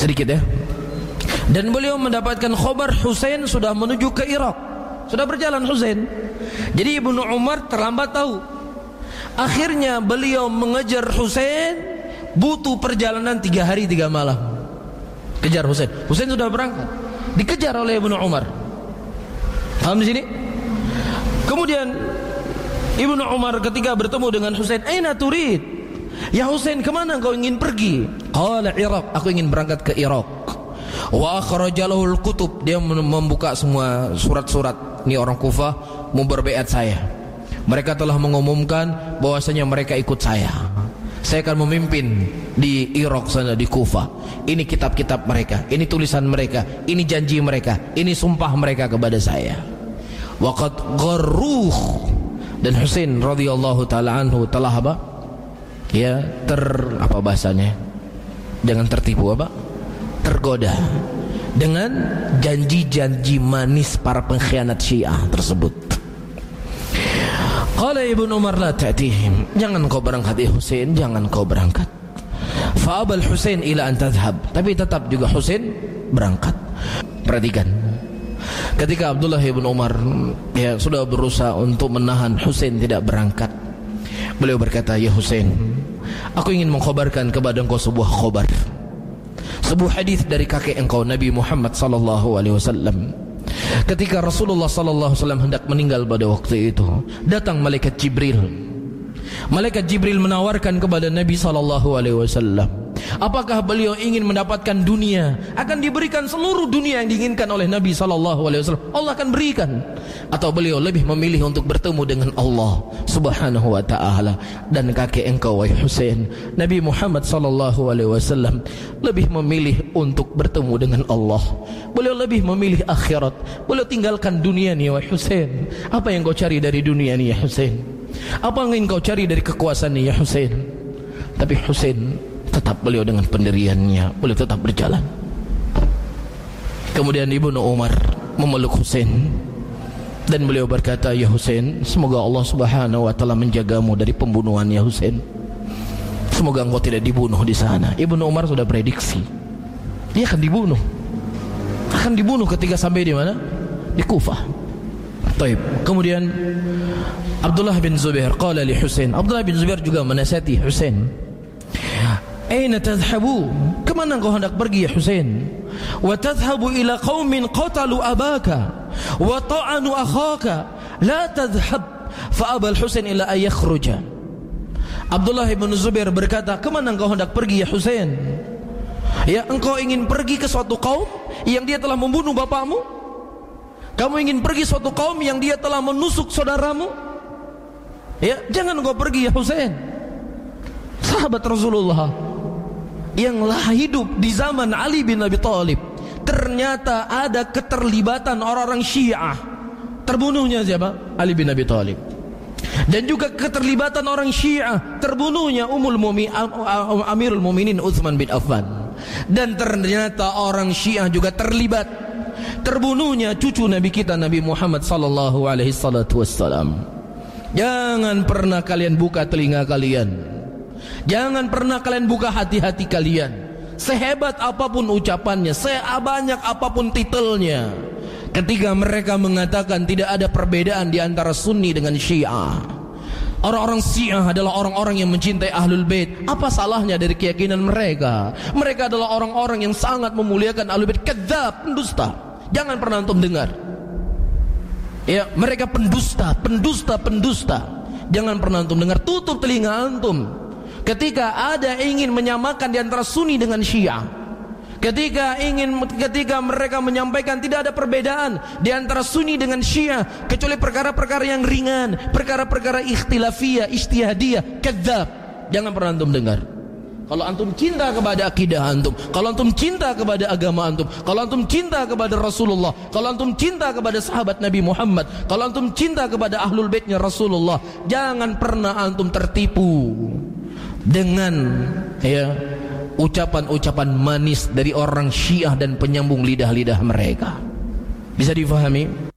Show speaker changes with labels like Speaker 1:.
Speaker 1: sedikit ya. Dan beliau mendapatkan khabar Husain sudah menuju ke Irak, sudah berjalan Husain. Jadi Ibnu Umar terlambat tahu. Akhirnya beliau mengejar Husain, butuh perjalanan 3 hari 3 malam. Kejar Husain. Husain sudah berangkat, dikejar oleh Ibnu Umar. Paham di sini? Kemudian Ibnu Umar ketika bertemu dengan Husain, "Aina turid?" "Ya Husain, kemana engkau ingin pergi?" "Qala Irak, aku ingin berangkat ke Irak." Wa akhrajalahul kutub, dia membuka semua surat-surat. Ini orang Kufah mau berbaiat saya. Mereka telah mengumumkan bahwasanya mereka ikut saya. Saya akan memimpin di Irak sana, di Kufah. Ini kitab-kitab mereka, ini tulisan mereka, ini janji mereka, ini sumpah mereka kepada saya. Waqad gharruh, dan Husain radhiyallahu taala anhu telah apa? Ya, apa bahasanya? Jangan tertipu apa? Tergoda dengan janji-janji manis para pengkhianat Syiah tersebut. Qala Ibnu Umar, la ta'tihim, jangan kau berangkat ya Husain, jangan kau berangkat. Fa abal Husain ila an tadhhab, tapi tetap juga Husain berangkat. Perhatikan, ketika Abdullah bin Umar ya sudah berusaha untuk menahan Husain tidak berangkat, beliau berkata, "Ya Husain, aku ingin mengkhabarkan kepada engkau sebuah khabar, sebuah hadis dari kakek engkau Nabi Muhammad sallallahu alaihi wasallam. Ketika Rasulullah sallallahu alaihi wasallam hendak meninggal pada waktu itu, datang malaikat Jibril. Malaikat Jibril menawarkan kepada Nabi sallallahu alaihi wasallam, apakah beliau ingin mendapatkan dunia? Akan diberikan seluruh dunia yang diinginkan oleh Nabi sallallahu alaihi wasallam. Allah akan berikan. Atau beliau lebih memilih untuk bertemu dengan Allah Subhanahu wa taala? Dan kakek engkau wahai Husain, Nabi Muhammad sallallahu alaihi wasallam lebih memilih untuk bertemu dengan Allah. Beliau lebih memilih akhirat. Beliau tinggalkan dunia nih wahai Husain. Apa yang kau cari dari dunia nih ya Husain? Apa yang ingin kau cari dari kekuasaan nih ya Husain? Tapi Husain tetap beliau dengan pendiriannya, beliau tetap berjalan. Kemudian Ibnu Umar memeluk Husain dan beliau berkata, "Ya Husain, semoga Allah Subhanahu wa taala menjagamu dari pembunuhan ya Husain. Semoga engkau tidak dibunuh di sana." Ibnu Umar sudah prediksi dia akan dibunuh. Akan dibunuh ketika sampai di mana? Di Kufah. Baik. Kemudian Abdullah bin Zubair qala li Husain, Abdullah bin Zubair juga menasihati Husain, "Aina tadhhabu?" Kemana engkau hendak pergi ya Husain? "Wa tadhhabu ila qaumin qatalu abaka wa ta'anu akhaka, la tadhhab." Fa abal Husain ila ay yakhruja. Abdullah bin Zubair berkata, "Kemana engkau hendak pergi ya Husain? Ya, engkau ingin pergi ke suatu kaum yang dia telah membunuh bapakmu? Kamu ingin pergi suatu kaum yang dia telah menusuk saudaramu? Ya, jangan engkau pergi ya Husain." Sahabat Rasulullah yang hidup di zaman Ali bin Abi Thalib, ternyata ada keterlibatan orang-orang Syiah. Terbunuhnya siapa? Ali bin Abi Thalib. Dan juga keterlibatan orang Syiah, terbunuhnya Amirul Mukminin Utsman bin Affan. Dan ternyata orang Syiah juga terlibat, terbunuhnya cucu Nabi kita Nabi Muhammad sallallahu alaihi wasallam. Jangan pernah kalian buka telinga kalian, jangan pernah kalian buka hati-hati kalian. Sehebat apapun ucapannya, sebanyak apapun titelnya, ketika mereka mengatakan tidak ada perbedaan di antara Sunni dengan Syiah, orang-orang Syiah adalah orang-orang yang mencintai Ahlul Bait. Apa salahnya dari keyakinan mereka? Mereka adalah orang-orang yang sangat memuliakan Ahlul Bait. Kadzab, pendusta. Jangan pernah antum dengar. Ya, mereka pendusta, pendusta, pendusta. Jangan pernah antum dengar. Tutup telinga antum ketika ada ingin menyamakan di antara Sunni dengan Syiah. Ketika mereka menyampaikan tidak ada perbedaan di antara Sunni dengan Syiah kecuali perkara-perkara yang ringan, perkara-perkara ikhtilafiyah, ijtihadiyah. Kadzab. Jangan pernah antum dengar. Kalau antum cinta kepada akidah antum, kalau antum cinta kepada agama antum, kalau antum cinta kepada Rasulullah, kalau antum cinta kepada sahabat Nabi Muhammad, kalau antum cinta kepada Ahlul Baitnya Rasulullah, jangan pernah antum tertipu dengan ucapan-ucapan manis dari orang Syiah dan penyambung lidah-lidah mereka. Bisa difahami?